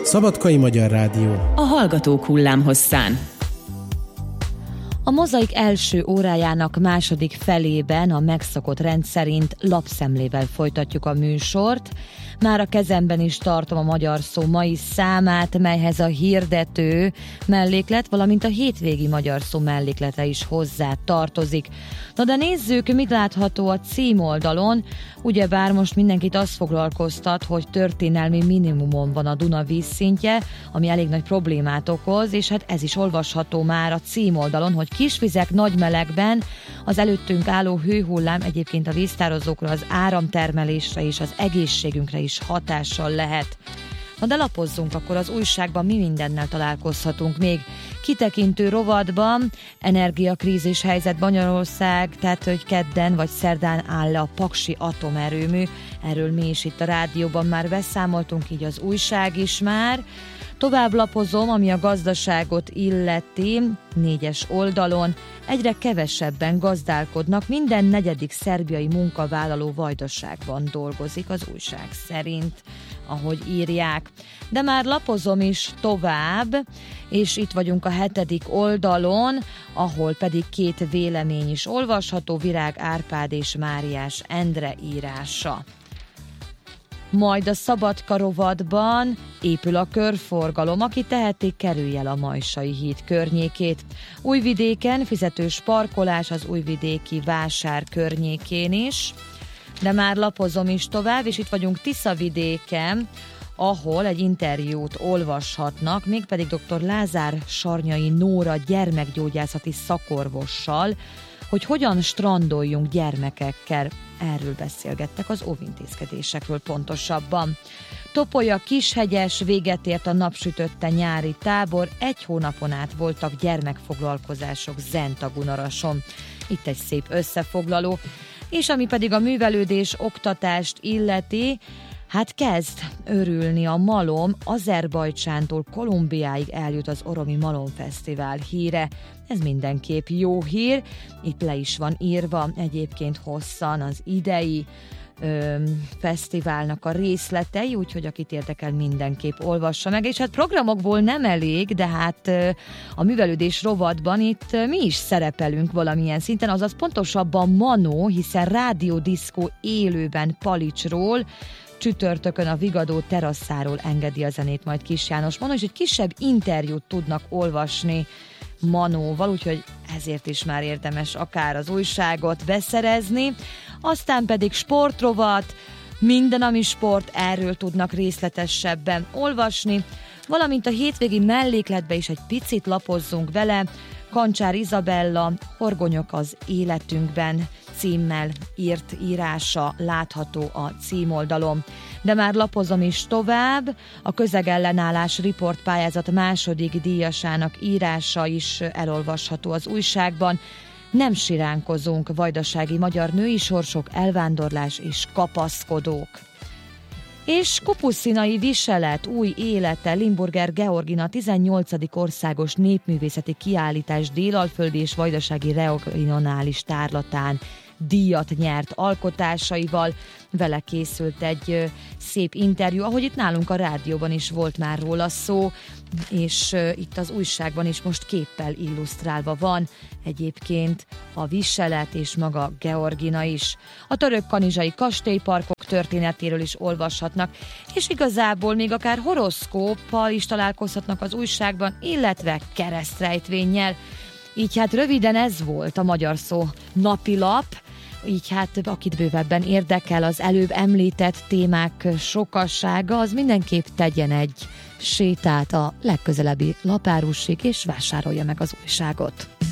Szabadkai Magyar Rádió. A Hallgatók hullámhosszán. A Mozaik első órájának második felében a megszokott rend szerint lapszemlével folytatjuk a műsort. Már a kezemben is tartom a Magyar Szó mai számát, melyhez a hirdető melléklet, valamint a hétvégi Magyar Szó melléklete is hozzá tartozik. Na de nézzük, mit látható a címoldalon. Ugyebár most mindenkit azt foglalkoztat, hogy történelmi minimumon van a Duna vízszintje, ami elég nagy problémát okoz, és hát ez is olvasható már a címoldalon, hogy kisvizek nagy melegben, az előttünk álló hőhullám egyébként a víztározókra, az áramtermelésre és az egészségünkre is hatással lehet. Na de lapozzunk, akkor az újságban mi mindennel találkozhatunk még. Kitekintő rovatban energiakrízis helyzet Magyarország, tehát hogy kedden vagy szerdán áll le a Paksi atomerőmű. Erről mi is itt a rádióban már beszámoltunk, így az újság is már. Tovább lapozom, ami a gazdaságot illeti, 4-es oldalon. Egyre kevesebben gazdálkodnak, minden negyedik szerbiai munkavállaló Vajdaságban dolgozik az újság szerint, ahogy írják. De már lapozom is tovább, és itt vagyunk a 7. oldalon, ahol pedig 2 vélemény is olvasható, Virág Árpád és Máriás Endre írása. Majd a Szabadka rovatban épül a körforgalom, aki teheti, kerülj el a Majsai híd környékét. Újvidéken fizetős parkolás az újvidéki vásár környékén is, de már lapozom is tovább, és itt vagyunk Tiszavidéken, ahol egy interjút olvashatnak, mégpedig dr. Lázár Sarnyai Nóra gyermekgyógyászati szakorvossal, hogy hogyan strandoljunk gyermekekkel. Erről beszélgettek, az óvintézkedésekről pontosabban. Topolya Kishegyes, véget ért a napsütötte nyári tábor, 1 hónapon át voltak gyermekfoglalkozások Zentagunarason. Itt egy szép összefoglaló. És ami pedig a művelődés, oktatást illeti, hát kezd örülni a malom, Azerbajdzsántól Kolumbiáig eljut az Oromi Malom Fesztivál híre. Ez mindenképp jó hír, itt le is van írva egyébként hosszan az idei fesztiválnak a részletei, úgyhogy akit érdekel, mindenképp olvassa meg, és hát programokból nem elég, de hát a művelődés rovatban itt mi is szerepelünk valamilyen szinten, azaz pontosabban Manó, hiszen rádiódiszkó élőben Palicsról, csütörtökön a Vigadó terasszáról engedi a zenét majd Kis János Manó, és egy kisebb interjút tudnak olvasni Manóval, úgyhogy ezért is már érdemes akár az újságot beszerezni. Aztán pedig sportrovat, minden ami sport, erről tudnak részletesebben olvasni, valamint a hétvégi mellékletbe is egy picit lapozzunk vele. Kancsár Izabella, Horgonyok az életünkben címmel írt írása látható a címoldalon. De már lapozom is tovább, a Közegellenállás riportpályázat második díjasának írása is elolvasható az újságban. Nem siránkozunk, vajdasági magyar női sorsok, elvándorlás és kapaszkodók. És Kupuszinai viselet, új élete, Limburger Georgina 18. országos népművészeti kiállítás délalföldi és vajdasági regionális tárlatán díjat nyert alkotásaival. Vele készült egy szép interjú, ahogy itt nálunk a rádióban is volt már róla szó, és itt az újságban is most képpel illusztrálva van egyébként a viselet és maga Georgina is. A törökkanizsai kastélyparkok történetéről is olvashatnak, és igazából még akár horoszkóppal is találkozhatnak az újságban, illetve keresztrejtvénnyel. Így hát röviden ez volt a Magyar Szó napilap, így hát akit bővebben érdekel az előbb említett témák sokassága, az mindenképp tegyen egy sétát a legközelebbi lapárusig, és vásárolja meg az újságot.